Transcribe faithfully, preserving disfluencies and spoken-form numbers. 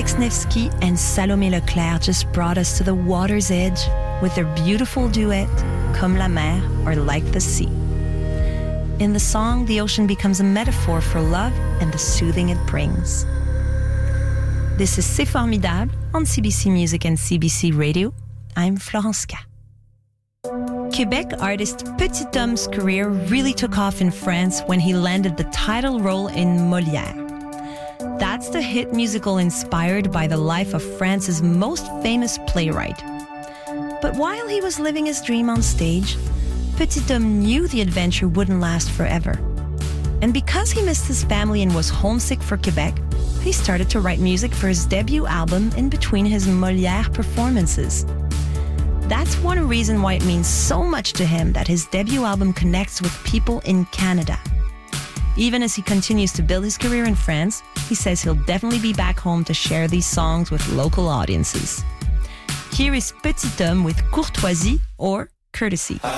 Félix Nevsky and Salomé Leclerc just brought us to the water's edge with their beautiful duet, Comme la mer, or Like the Sea. In the song, the ocean becomes a metaphor for love and the soothing it brings. This is C'est Formidable on C B C Music and C B C Radio. I'm Florence K. Quebec artist Petit Homme's career really took off in France when he landed the title role in Molière. That's the hit musical inspired by the life of France's most famous playwright. But while he was living his dream on stage, Petit Homme knew the adventure wouldn't last forever. And because he missed his family and was homesick for Quebec, he started to write music for his debut album in between his Molière performances. That's one reason why it means so much to him that his debut album connects with people in Canada. Even as he continues to build his career in France, he says he'll definitely be back home to share these songs with local audiences. Here is Petit Homme with Courtoisie or Courtesy.